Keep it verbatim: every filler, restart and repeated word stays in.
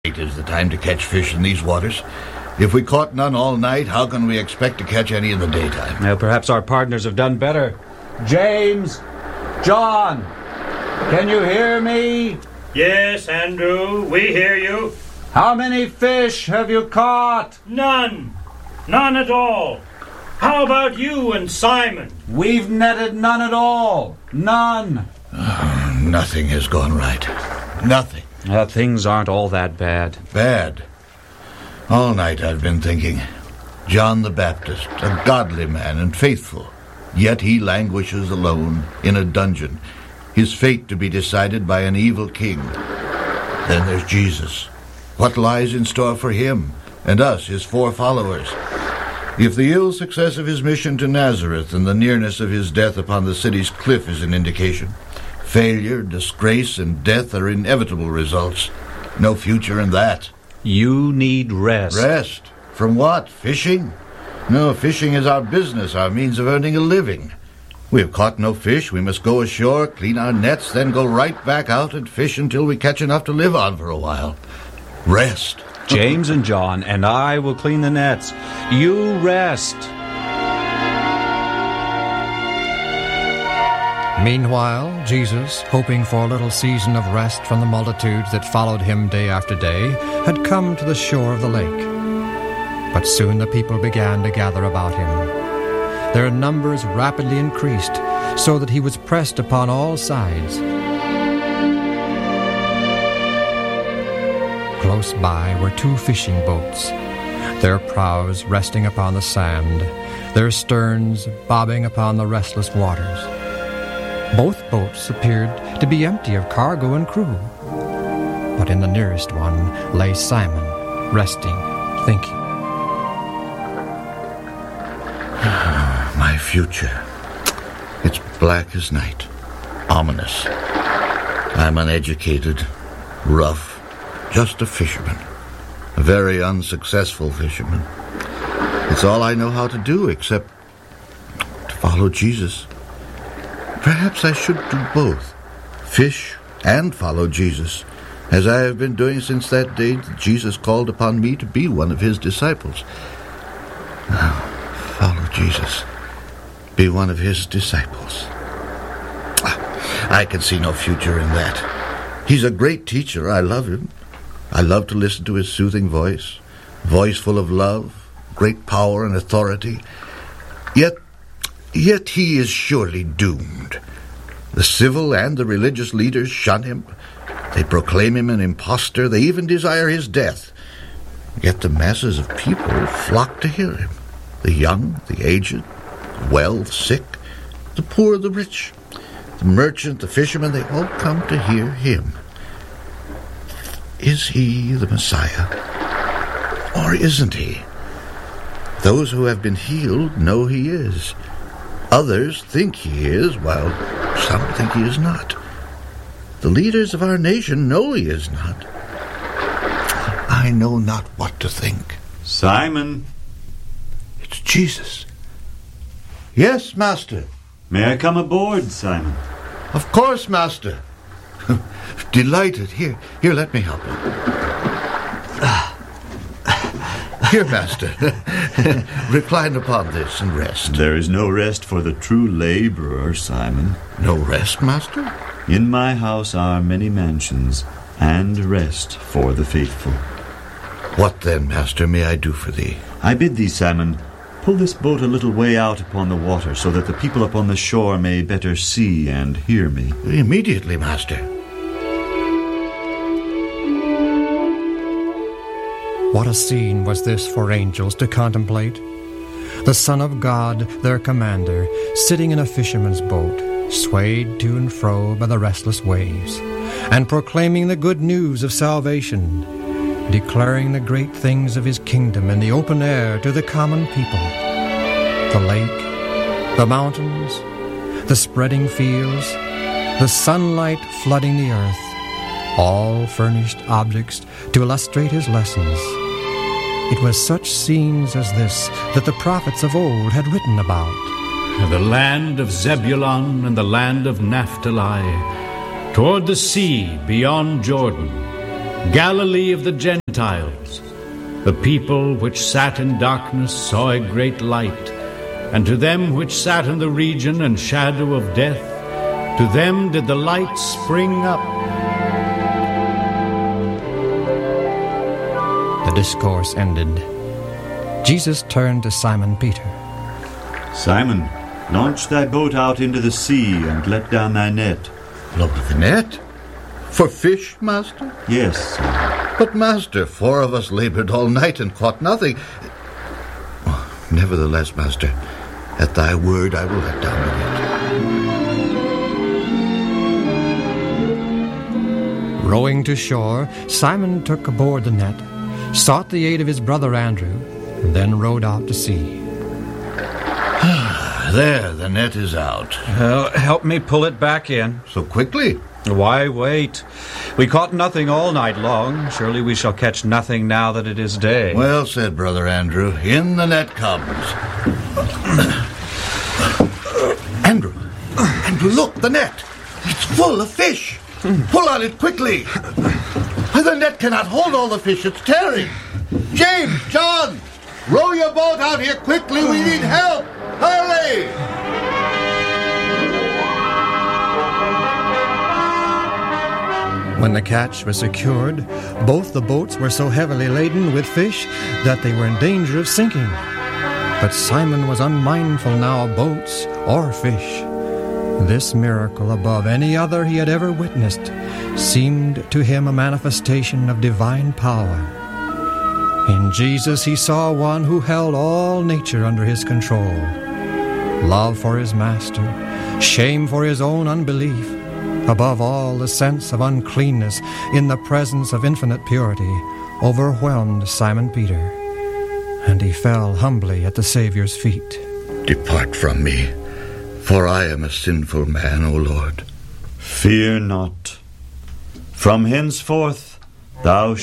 It is the time to catch fish in these waters. If we caught none all night, how can we expect to catch any in the daytime? Well, perhaps our partners have done better. James! John! Can you hear me? Yes, Andrew, we hear you. How many fish have you caught? None. None at all. How about you and Simon? We've netted none at all. None. Oh, nothing has gone right. Nothing. Uh, things aren't all that bad. Bad? All night I've been thinking. John the Baptist, a godly man and faithful, yet he languishes alone in a dungeon, his fate to be decided by an evil king. Then there's Jesus. What lies in store for him and us, his four followers? If the ill success of his mission to Nazareth and the nearness of his death upon the city's cliff is an indication, failure, disgrace, and death are inevitable results. No future in that. You need rest. Rest? From what? Fishing? No, fishing is our business, our means of earning a living. We have caught no fish. We must go ashore, clean our nets, then go right back out and fish until we catch enough to live on for a while. Rest. James and John and I will clean the nets. You rest. Meanwhile, Jesus, hoping for a little season of rest from the multitudes that followed him day after day, had come to the shore of the lake. But soon the people began to gather about him. Their numbers rapidly increased, so that he was pressed upon all sides. Close by were two fishing boats, their prows resting upon the sand, their sterns bobbing upon the restless waters. Both boats appeared to be empty of cargo and crew. But in the nearest one lay Simon, resting, thinking. My future. It's black as night. Ominous. I'm uneducated, rough, just a fisherman. A very unsuccessful fisherman. It's all I know how to do except to follow Jesus. Perhaps I should do both, fish and follow Jesus, as I have been doing since that day that Jesus called upon me to be one of his disciples. Now, follow Jesus, be one of his disciples. I can see no future in that. He's a great teacher. I love him. I love to listen to his soothing voice, voice full of love, great power and authority. Yet Yet he is surely doomed. The civil and the religious leaders shun him. They proclaim him an impostor. They even desire his death. Yet the masses of people flock to hear him. The young, the aged, the well, the sick, the poor, the rich, the merchant, the fisherman, they all come to hear him. Is he the Messiah? Or isn't he? Those who have been healed know he is. Others think he is, while some think he is not. The leaders of our nation know he is not. I know not what to think. Simon. It's Jesus. Yes, Master. May I come aboard, Simon? Of course, Master. Delighted. Here, here, let me help you. Here, Master. Recline upon this and rest. There is no rest for the true laborer, Simon. No rest, Master? In my house are many mansions, and rest for the faithful. What then, Master, may I do for thee? I bid thee, Simon, pull this boat a little way out upon the water, so that the people upon the shore may better see and hear me. Immediately, Master. What a scene was this for angels to contemplate. The Son of God, their commander, sitting in a fisherman's boat, swayed to and fro by the restless waves, and proclaiming the good news of salvation, declaring the great things of his kingdom in the open air to the common people. The lake, the mountains, the spreading fields, the sunlight flooding the earth, all furnished objects to illustrate his lessons. It was such scenes as this that the prophets of old had written about. The land of Zebulun and the land of Naphtali, toward the sea beyond Jordan, Galilee of the Gentiles. The people which sat in darkness saw a great light, and to them which sat in the region and shadow of death, to them did the light spring up. The discourse ended. Jesus turned to Simon Peter. Simon, launch thy boat out into the sea and let down thy net. Load the net? For fish, master? Yes, sir. But, master, four of us labored all night and caught nothing. Oh, nevertheless, master, at thy word I will let down the net. Rowing to shore, Simon took aboard the net, sought the aid of his brother Andrew, and then rowed out to sea. There, the net is out. Uh, help me pull it back in. So quickly? Why wait? We caught nothing all night long. Surely we shall catch nothing now that it is day. Well said, Brother Andrew. In the net comes. Andrew, Andrew, look, the net. It's full of fish. Pull on it quickly. The net cannot hold all the fish. It's tearing. James, John, row your boat out here quickly. We need help. Hurry! When the catch was secured, both the boats were so heavily laden with fish that they were in danger of sinking. But Simon was unmindful now of boats or fish. This miracle, above any other he had ever witnessed, seemed to him a manifestation of divine power. In Jesus he saw one who held all nature under his control. Love for his master, shame for his own unbelief, above all the sense of uncleanness in the presence of infinite purity, overwhelmed Simon Peter, and he fell humbly at the Saviour's feet. Depart from me, for I am a sinful man, O Lord. Fear not. From henceforth thou